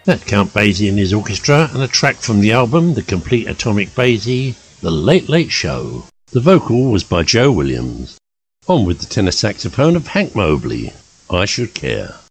That Count Basie and his orchestra, and a track from the album The Complete Atomic Basie, The Late Late Show. The vocal was by Joe Williams. On with the tenor saxophone of Hank Mobley, I Should Care.